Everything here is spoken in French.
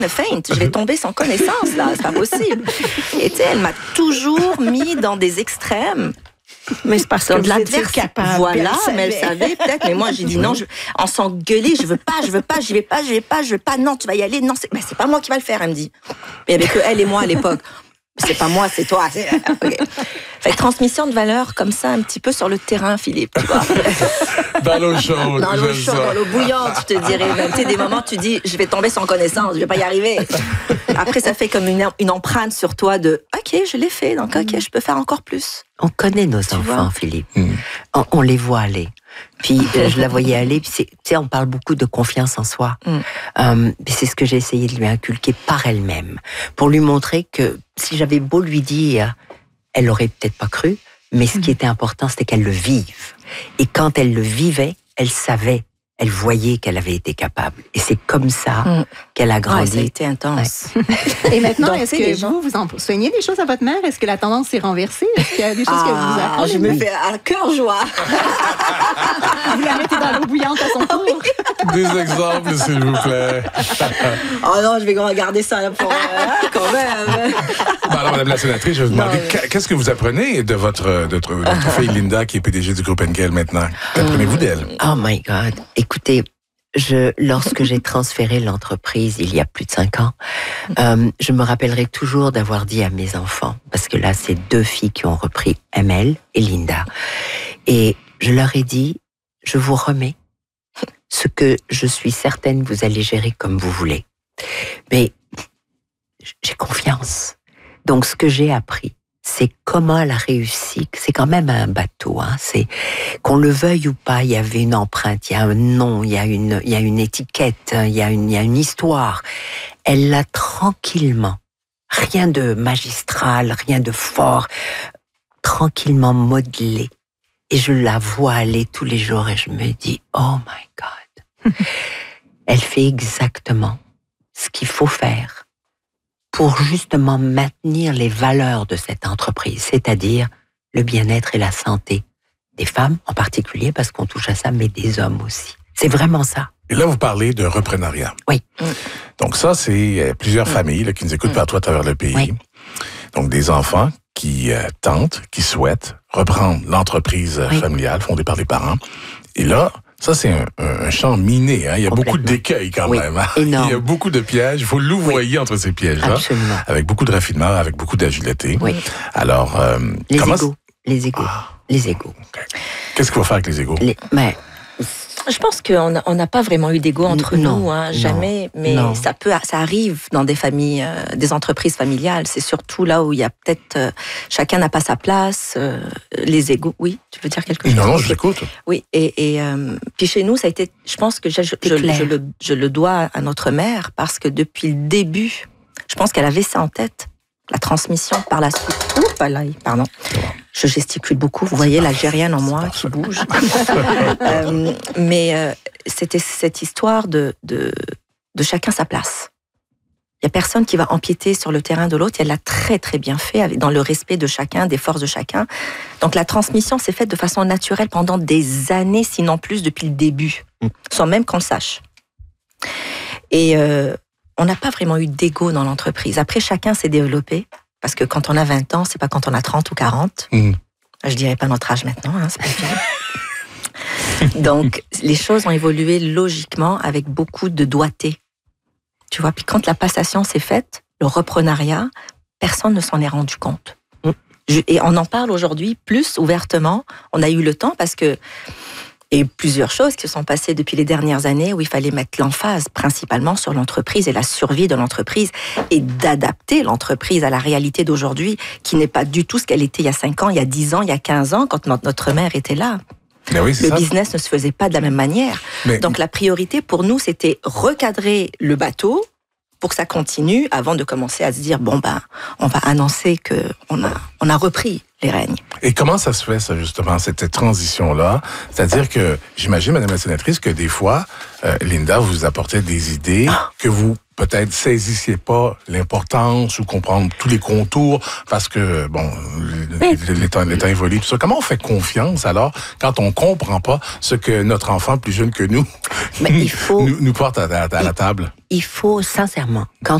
feinte, je vais tomber sans connaissance, là, c'est pas possible. Et tu sais, elle m'a toujours mis dans des extrêmes. Mais c'est parce que de l'adverse capable. Voilà, mais elle savait peut-être. Mais moi, j'ai dit non, en s'engueuler, je veux pas, j'y vais pas. Non, tu vas y aller. Non, c'est pas moi qui va le faire, elle me dit. Mais il y avait que elle et moi à l'époque. C'est pas moi, c'est toi. Okay. Fait que transmission de valeurs comme ça, un petit peu sur le terrain, Philippe, tu vois. Dans l'eau chaude. Dans l'eau chaude, dans l'eau bouillante, je te dirais. Même, tu sais, des moments, tu dis, je vais tomber sans connaissance, je vais pas y arriver. Après, ça fait comme une empreinte sur toi de, OK, je l'ai fait, donc OK, je peux faire encore plus. On connaît nos enfants, Philippe. On les voit aller. Puis je la voyais aller. Puis tu sais, on parle beaucoup de confiance en soi. Puis c'est ce que j'ai essayé de lui inculquer par elle-même, pour lui montrer que si j'avais beau lui dire, elle aurait peut-être pas cru, mais ce qui était important, c'était qu'elle le vive. Et quand elle le vivait, elle savait. Elle voyait qu'elle avait été capable. Et c'est comme ça qu'elle a grandi. Ça a été intense. Ouais. Et maintenant, est-ce que vous enseignez des choses à votre mère? Est-ce que la tendance s'est renversée? Est-ce qu'il y a des choses que vous apprenez? Je me fais un cœur joie. Vous la mettez dans l'eau bouillante à son tour? Des exemples, s'il vous plaît. Oh non, je vais regarder ça pour quand même. Bon, alors, Madame la sénatrice, je vais vous demander, qu'est-ce que vous apprenez de votre fille Linda, qui est PDG du groupe Henkel maintenant? Qu'apprenez-vous d'elle? Oh my God! Écoutez, lorsque j'ai transféré l'entreprise il y a plus de 5 ans, je me rappellerai toujours d'avoir dit à mes enfants, parce que là, c'est 2 filles qui ont repris ML et Linda. Et je leur ai dit, je vous remets ce que je suis certaine vous allez gérer comme vous voulez. Mais j'ai confiance. Donc, ce que j'ai appris, c'est comment elle a réussi. C'est quand même un bateau, hein. C'est qu'on le veuille ou pas, il y avait une empreinte, il y a un nom, il y a une étiquette, il y a une histoire. Elle l'a tranquillement, rien de magistral, rien de fort, tranquillement modelé. Et je la vois aller tous les jours et je me dis, oh my God. Elle fait exactement ce qu'il faut faire pour justement maintenir les valeurs de cette entreprise, c'est-à-dire le bien-être et la santé des femmes en particulier, parce qu'on touche à ça, mais des hommes aussi. C'est vraiment ça. Et là, vous parlez de reprenariat. Oui. Donc ça, c'est plusieurs familles là, qui nous écoutent partout à travers le pays. Oui. Donc des enfants qui tentent, qui souhaitent reprendre l'entreprise familiale fondée par les parents. Et là, ça, c'est un champ miné. Hein. Il y a beaucoup d'écueils quand même. Hein. Énorme. Il y a beaucoup de pièges. Il faut louvoyer entre ces pièges-là. Absolument. Avec beaucoup de raffinement, avec beaucoup d'agilité. Oui. Alors, Les égos. Okay. Qu'est-ce qu'il faut faire avec les égos? Je pense qu'on n'a pas vraiment eu d'ego entre nous, hein, jamais. Mais ça arrive dans des familles, des entreprises familiales. C'est surtout là où il y a peut-être chacun n'a pas sa place. Les égos. Oui, tu veux dire quelque chose? Non, je l'écoute. Oui, et puis chez nous, ça a été. Je pense que je le dois à notre mère parce que depuis le début, je pense qu'elle avait ça en tête. La transmission par la suite. Pardon. Je gesticule beaucoup. Vous voyez l'Algérienne en moi qui bouge. Mais c'était cette histoire de chacun sa place. Il n'y a personne qui va empiéter sur le terrain de l'autre. Elle l'a très, très bien fait, dans le respect de chacun, des forces de chacun. Donc la transmission s'est faite de façon naturelle pendant des années, sinon plus, depuis le début, sans même qu'on le sache. Et on n'a pas vraiment eu d'ego dans l'entreprise. Après, chacun s'est développé. Parce que quand on a 20 ans, c'est pas quand on a 30 ou 40. Je dirais pas notre âge maintenant, hein, c'est pas fini. Donc, les choses ont évolué logiquement avec beaucoup de doigté. Tu vois, puis quand la passation s'est faite, le reprenariat, personne ne s'en est rendu compte. Et on en parle aujourd'hui plus ouvertement. On a eu le temps parce que il y a eu plusieurs choses qui se sont passées depuis les dernières années où il fallait mettre l'emphase principalement sur l'entreprise et la survie de l'entreprise et d'adapter l'entreprise à la réalité d'aujourd'hui qui n'est pas du tout ce qu'elle était il y a 5 ans, il y a 10 ans, il y a 15 ans quand notre mère était là. Oui, le business ne se faisait pas de la même manière. Donc la priorité pour nous, c'était recadrer le bateau pour que ça continue avant de commencer à se dire, on va annoncer qu'on a repris les règnes. Et comment ça se fait, ça, justement, cette transition-là? C'est-à-dire que, j'imagine, Madame la sénatrice, que des fois, Linda vous apportait des idées que vous, peut-être saisissiez pas l'importance ou comprendre tous les contours parce que, bon, l'état évolue, tout ça. Comment on fait confiance, alors, quand on comprend pas ce que notre enfant plus jeune que nous, nous porte à la table? Il faut, sincèrement, quand